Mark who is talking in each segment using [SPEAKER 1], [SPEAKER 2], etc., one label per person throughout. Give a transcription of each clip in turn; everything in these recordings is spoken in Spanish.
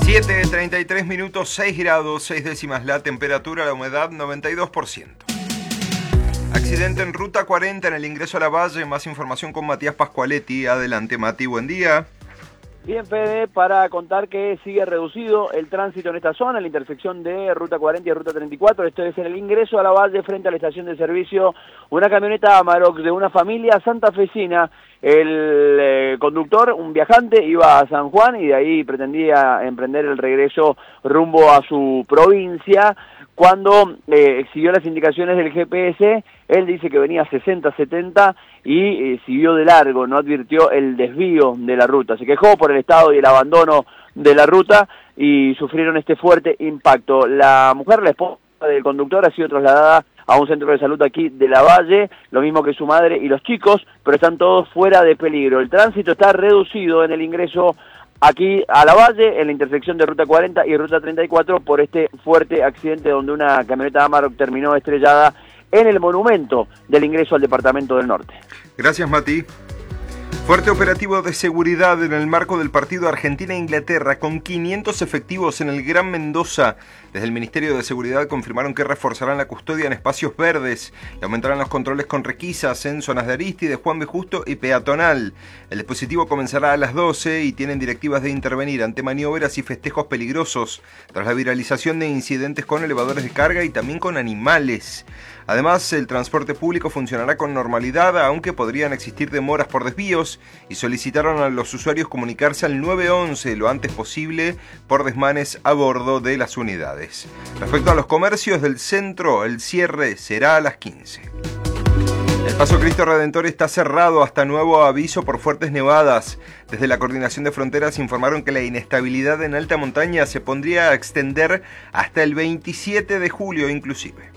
[SPEAKER 1] 7:33, 6 grados, 6 décimas la temperatura, la humedad 92%. Accidente en Ruta 40 en el ingreso a la Valle. Más información con Matías Pascualetti. Adelante, Mati, buen día.
[SPEAKER 2] Bien, Fede, para contar que sigue reducido el tránsito en esta zona, en la intersección de Ruta 40 y Ruta 34. Esto es en el ingreso a la Valle, frente a la estación de servicio. Una camioneta Amarok de una familia santafesina. El conductor, un viajante, iba a San Juan y de ahí pretendía emprender el regreso rumbo a su provincia. Cuando siguió las indicaciones del GPS, él dice que venía 60, 70 y siguió de largo, no advirtió el desvío de la ruta. Se quejó por el estado y el abandono de la ruta y sufrieron este fuerte impacto. La mujer, la esposa del conductor, ha sido trasladada a un centro de salud aquí de la Valle, lo mismo que su madre y los chicos, pero están todos fuera de peligro. El tránsito está reducido en el ingreso aquí a la Valle, en la intersección de Ruta 40 y Ruta 34, por este fuerte accidente donde una camioneta Amarok terminó estrellada en el monumento del ingreso al departamento del Norte.
[SPEAKER 1] Gracias, Mati. Fuerte operativo de seguridad en el marco del partido Argentina-Inglaterra, con 500 efectivos en el Gran Mendoza. Desde el Ministerio de Seguridad confirmaron que reforzarán la custodia en espacios verdes y aumentarán los controles con requisas en zonas de Aristide, Juan B. Justo y peatonal. El dispositivo comenzará a las 12 y tienen directivas de intervenir ante maniobras y festejos peligrosos, tras la viralización de incidentes con elevadores de carga y también con animales. Además, el transporte público funcionará con normalidad, aunque podrían existir demoras por desvíos, y solicitaron a los usuarios comunicarse al 911 lo antes posible por desmanes a bordo de las unidades. Respecto a los comercios del centro, el cierre será a las 15. El Paso Cristo Redentor está cerrado hasta nuevo aviso por fuertes nevadas. Desde la Coordinación de Fronteras informaron que la inestabilidad en alta montaña se podría extender hasta el 27 de julio inclusive.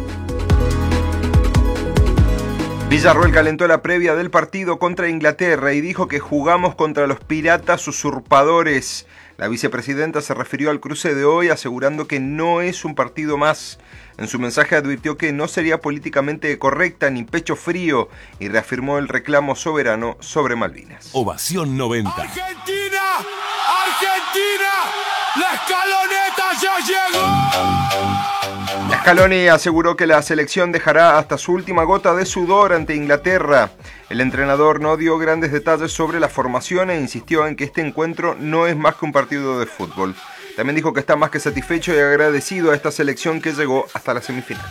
[SPEAKER 1] Villarroel calentó la previa del partido contra Inglaterra y dijo que jugamos contra los piratas usurpadores. La vicepresidenta se refirió al cruce de hoy asegurando que no es un partido más. En su mensaje advirtió que no sería políticamente correcta ni pecho frío y reafirmó el reclamo soberano sobre Malvinas.
[SPEAKER 3] Ovación 90.
[SPEAKER 4] ¡Argentina! ¡Argentina! ¡La escaloneta ya llegó!
[SPEAKER 1] Scaloni aseguró que la selección dejará hasta su última gota de sudor ante Inglaterra. El entrenador no dio grandes detalles sobre la formación e insistió en que este encuentro no es más que un partido de fútbol. También dijo que está más que satisfecho y agradecido a esta selección que llegó hasta la semifinal.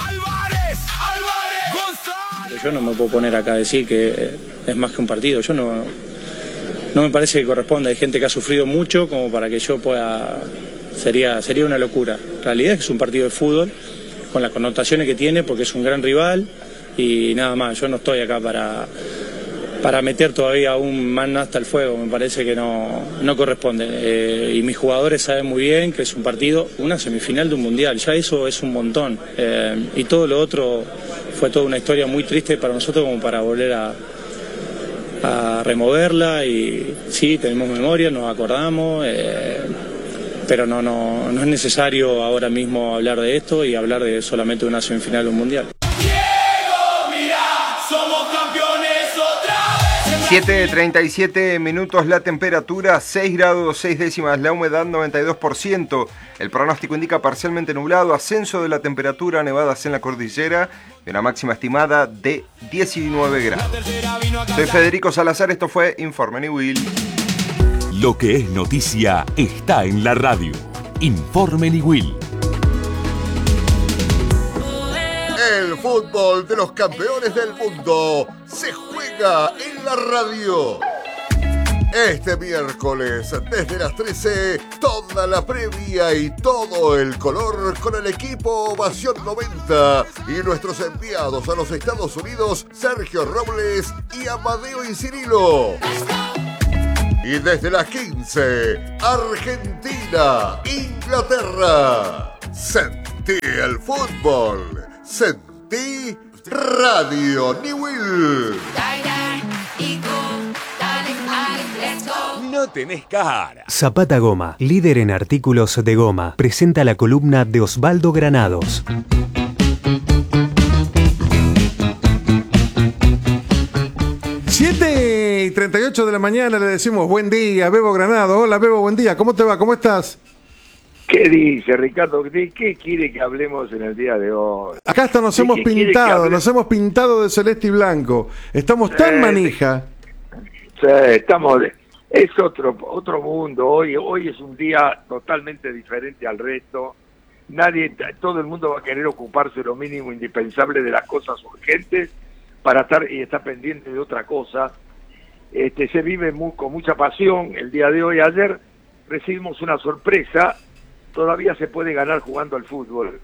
[SPEAKER 5] Yo no me puedo poner acá a decir que es más que un partido. Yo no me parece que corresponda. Hay gente que ha sufrido mucho como para que yo pueda... Sería una locura. La realidad es que es un partido de fútbol con las connotaciones que tiene porque es un gran rival y nada más. Yo no estoy acá para meter todavía aún más hasta el fuego. Me parece que no corresponde. Y mis jugadores saben muy bien que es un partido, una semifinal de un mundial. Ya eso es un montón. Y todo lo otro fue toda una historia muy triste para nosotros como para volver a removerla. Y sí, tenemos memoria, nos acordamos. Pero no es necesario ahora mismo hablar de esto y hablar de solamente una semifinal de un mundial.
[SPEAKER 4] Diego, mira, somos campeones otra vez.
[SPEAKER 1] 7:37, la temperatura 6 grados 6 décimas, la humedad 92%. El pronóstico indica parcialmente nublado, ascenso de la temperatura, nevadas en la cordillera y una máxima estimada de 19 grados. Soy Federico Salazar, esto fue Informe Niwil.
[SPEAKER 3] Lo que es noticia está en la radio. Informe Niwil.
[SPEAKER 6] El fútbol de los campeones del mundo se juega en la radio. Este miércoles, desde las 13, toda la previa y todo el color con el equipo Ovación 90 y nuestros enviados a los Estados Unidos, Sergio Robles y Amadeo Incirilo. Y desde las 15, Argentina, Inglaterra. Sentí el fútbol. Sentí Radio Niwil.
[SPEAKER 3] No tenés cara.
[SPEAKER 7] Zapata Goma, líder en artículos de goma, presenta la columna de Osvaldo Granados.
[SPEAKER 8] 7:38 8 de la mañana le decimos buen día, Bebo Granado. Hola, Bebo, buen día. ¿Cómo te va? ¿Cómo estás?
[SPEAKER 9] ¿Qué dice, Ricardo? ¿De qué quiere que hablemos en el día de hoy?
[SPEAKER 8] Acá hasta nos hemos pintado de celeste y blanco. Estamos tan manija.
[SPEAKER 9] Sí, es otro mundo. Hoy es un día totalmente diferente al resto. Todo el mundo va a querer ocuparse lo mínimo indispensable de las cosas urgentes para estar pendiente de otra cosa. Se vive con mucha pasión el día de hoy. Ayer recibimos una sorpresa. Todavía se puede ganar jugando al fútbol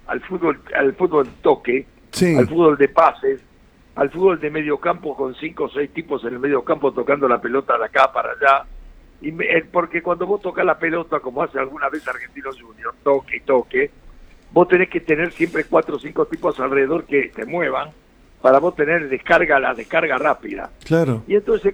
[SPEAKER 9] toque, sí, al fútbol de pases, al fútbol de medio campo con 5 o 6 tipos en el medio campo tocando la pelota de acá para allá. Porque cuando vos tocas la pelota, como hace alguna vez Argentinos Juniors, toque, vos tenés que tener siempre 4 o 5 tipos alrededor que te muevan para vos tener la descarga rápida. Claro. Y entonces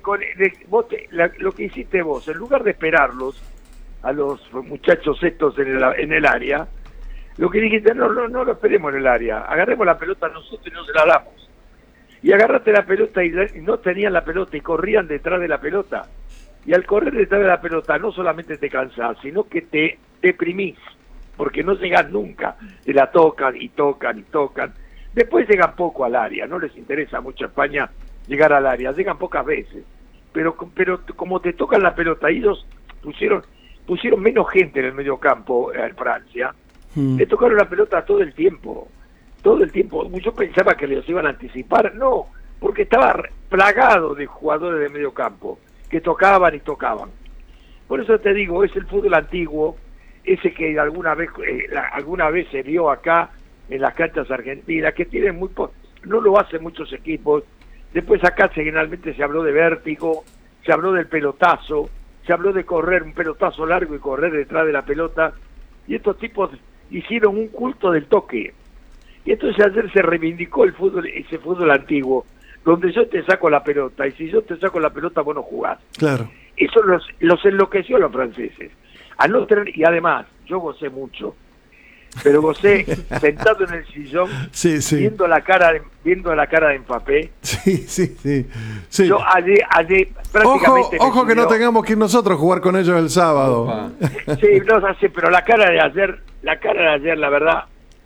[SPEAKER 9] lo que hiciste vos, en lugar de esperarlos a los muchachos estos en el área, lo que dijiste, no lo esperemos en el área, agarremos la pelota nosotros y nos la damos. Y agarraste la pelota y no tenían la pelota y corrían detrás de la pelota. Y al correr detrás de la pelota no solamente te cansás, sino que te deprimís, porque no llegás nunca. Te la tocan y tocan y tocan. Después llegan poco al área, no les interesa mucho a España llegar al área, llegan pocas veces. Pero como te tocan la pelota, ellos pusieron menos gente en el medio campo en Francia, le tocaron la pelota todo el tiempo. Yo pensaba que les iban a anticipar, no, porque estaba plagado de jugadores de medio campo que tocaban y tocaban. Por eso te digo, es el fútbol antiguo, ese que alguna vez se vio acá en las canchas argentinas, que tienen no lo hacen muchos equipos. Después acá generalmente se habló de vértigo, se habló del pelotazo, se habló de correr un pelotazo largo y correr detrás de la pelota, y estos tipos hicieron un culto del toque. Y entonces ayer se reivindicó ese fútbol antiguo, donde yo te saco la pelota, y si yo te saco la pelota vos no jugás. Claro. Eso los enloqueció a los franceses. Y además, yo gocé mucho, pero gocé sentado en el sillón, sí. viendo la cara de Mbappé. Sí. Yo allí prácticamente...
[SPEAKER 8] Ojo que no tengamos que ir nosotros a jugar con ellos el sábado.
[SPEAKER 9] Sí, pero la cara de ayer, la verdad,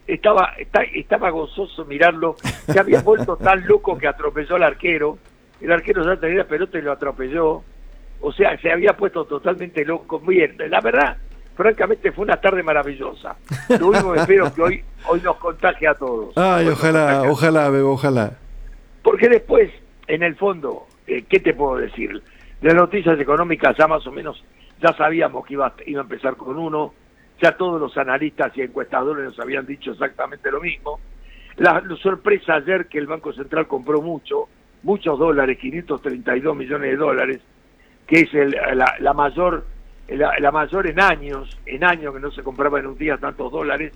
[SPEAKER 9] estaba gozoso mirarlo. Se había vuelto tan loco que atropelló al arquero. El arquero ya tenía la pelota y lo atropelló. O sea, se había puesto totalmente loco. Bien, la verdad, francamente fue una tarde maravillosa. Lo único que espero que hoy nos contagie a todos.
[SPEAKER 8] Ay, ojalá, Bebo, ojalá.
[SPEAKER 9] Porque después, en el fondo, ¿qué te puedo decir? De las noticias económicas ya más o menos, ya sabíamos que iba a empezar con uno, ya todos los analistas y encuestadores nos habían dicho exactamente lo mismo. La sorpresa ayer que el Banco Central compró muchos dólares, 532 millones de dólares, que es la mayor en años que no se compraba en un día tantos dólares.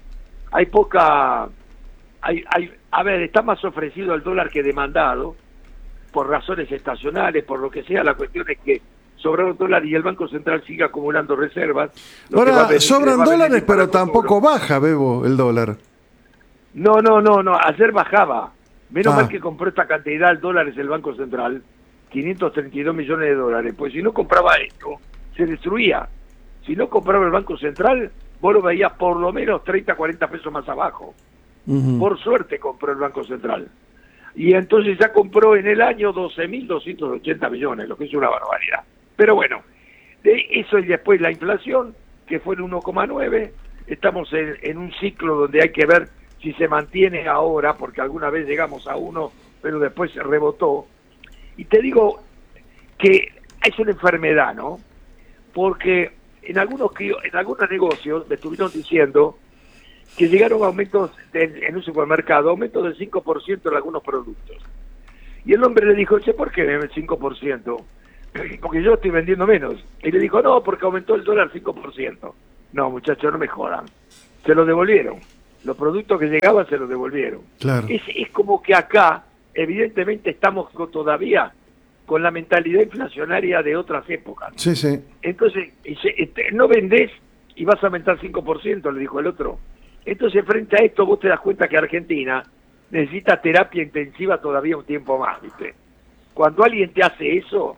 [SPEAKER 9] Está más ofrecido el dólar que demandado, por razones estacionales, por lo que sea. La cuestión es que sobraron dólares y el Banco Central sigue acumulando reservas.
[SPEAKER 8] Ahora, sobran dólares, pero tampoco baja, Bebo, el dólar.
[SPEAKER 9] No, ayer bajaba. Menos mal que compró esta cantidad de dólares el Banco Central, 532 millones de dólares. Pues si no compraba esto, se destruía. Si no compraba el Banco Central, vos lo veías por lo menos 30, 40 pesos más abajo. Por suerte compró el Banco Central. Y entonces ya compró en el año 12.280 millones, lo que es una barbaridad. Pero bueno, de eso y después la inflación, que fue en 1,9. Estamos en un ciclo donde hay que ver si se mantiene ahora, porque alguna vez llegamos a 1, pero después se rebotó. Y te digo que es una enfermedad, ¿no? Porque en algunos negocios me estuvieron diciendo que llegaron aumentos en un supermercado, aumentos del 5% en algunos productos. Y el hombre le dijo, ¿por qué el 5%? Porque yo estoy vendiendo menos. Y le dijo, no, porque aumentó el dólar 5%. No, muchachos, no me jodan. Se lo devolvieron. Los productos que llegaban se los devolvieron. Claro. Es como que acá, evidentemente, estamos todavía con la mentalidad inflacionaria de otras épocas. Sí. Entonces, no vendés y vas a aumentar 5%, le dijo el otro. Entonces, frente a esto, vos te das cuenta que Argentina necesita terapia intensiva todavía un tiempo más, ¿viste? Cuando alguien te hace eso,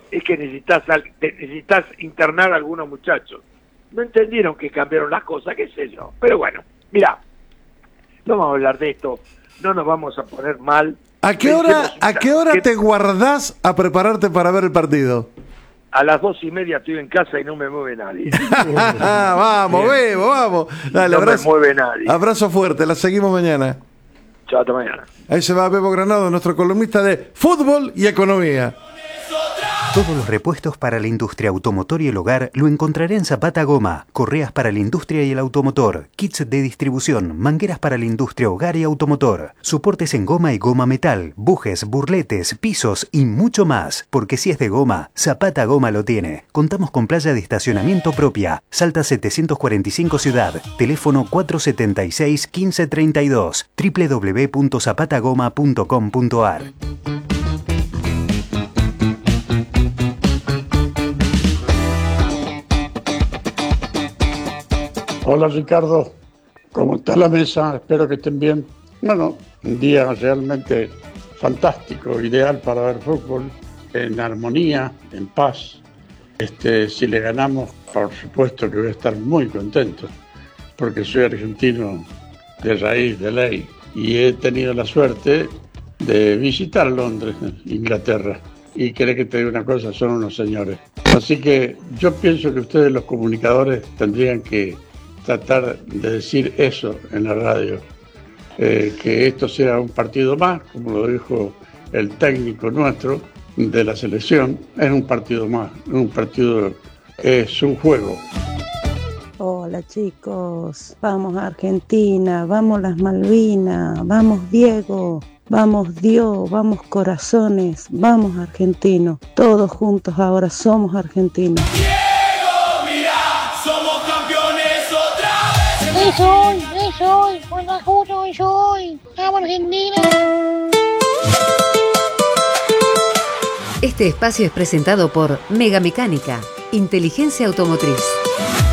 [SPEAKER 9] es que necesitas internar a algunos muchachos. No entendieron que cambiaron las cosas, qué sé yo. Pero bueno, mira, no vamos a hablar de esto, no nos vamos a poner mal.
[SPEAKER 8] ¿A qué hora te guardás a prepararte para ver el partido?
[SPEAKER 9] A las 2:30 estoy en casa y no me mueve nadie.
[SPEAKER 8] Vamos, Bebo, vamos. Dale,
[SPEAKER 9] no
[SPEAKER 8] abrazo,
[SPEAKER 9] me mueve nadie.
[SPEAKER 8] Abrazo fuerte, la seguimos mañana.
[SPEAKER 9] Chao, hasta mañana.
[SPEAKER 8] Ahí se va Bebo Granado, nuestro columnista de fútbol y economía.
[SPEAKER 7] Todos los repuestos para la industria automotor y el hogar lo encontrará en Zapata Goma. Correas para la industria y el automotor, kits de distribución, mangueras para la industria, hogar y automotor, soportes en goma y goma metal, bujes, burletes, pisos y mucho más. Porque si es de goma, Zapata Goma lo tiene. Contamos con playa de estacionamiento propia. Salta 745 Ciudad. Teléfono 476 1532. www.zapatagoma.com.ar.
[SPEAKER 10] Hola Ricardo, ¿cómo está la mesa? Espero que estén bien. Bueno, un día realmente fantástico, ideal para ver fútbol, en armonía, en paz. Si le ganamos, por supuesto que voy a estar muy contento, porque soy argentino de raíz, de ley, y he tenido la suerte de visitar Londres, Inglaterra. Y querés que te diga una cosa, son unos señores. Así que yo pienso que ustedes los comunicadores tendrían que tratar de decir eso en la radio, que esto sea un partido más, como lo dijo el técnico nuestro de la selección, es un partido más, es un juego.
[SPEAKER 11] Hola chicos, vamos a Argentina, vamos las Malvinas, vamos Diego, vamos Dios, vamos corazones, vamos argentinos, todos juntos ahora somos argentinos.
[SPEAKER 12] Soy, buenas noches, soy. Vamos Argentina.
[SPEAKER 13] Este espacio es presentado por Mega Mecánica, Inteligencia Automotriz.